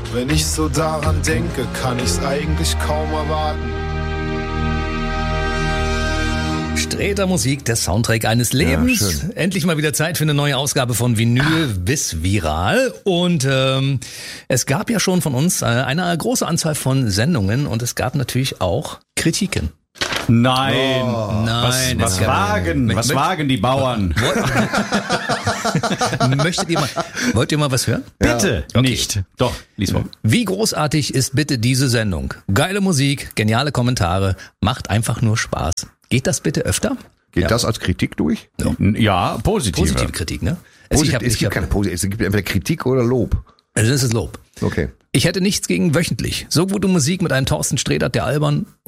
Wenn ich so daran denke, kann ich's eigentlich kaum erwarten. Sträter Musik, der Soundtrack eines Lebens. Ja, endlich mal wieder Zeit für eine neue Ausgabe von Vinyl bis Viral. Und es gab ja schon von uns eine große Anzahl von Sendungen und es gab natürlich auch Kritiken. Nein, Nein, was wagen die Bauern? Wollt ihr mal was hören? Bitte nicht. Doch, lies vor. Wie großartig ist bitte diese Sendung? Geile Musik, geniale Kommentare, macht einfach nur Spaß. Geht das bitte öfter? Geht das als Kritik durch? Ja, positive. Positive Kritik, ne? Es gibt keine Positive, es gibt entweder Kritik oder Lob. Also das ist Lob. Okay. Ich hätte nichts gegen wöchentlich. So gute Musik mit einem Thorsten Sträter, der albern